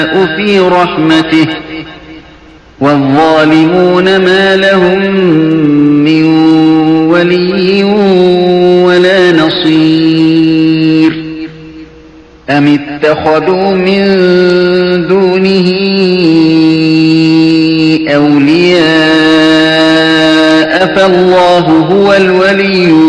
في رحمته والظالمون ما لهم من ولي ولا نصير أم اتخذوا من دونه أولياء فالله هو الولي